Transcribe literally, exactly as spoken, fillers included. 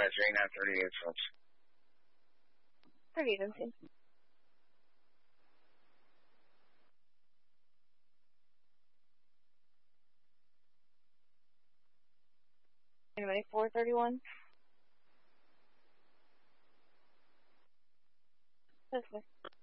guys, J nine thirty-eight, folks. thirty-eight, Vincent. Anybody, four thirty-one? Okay.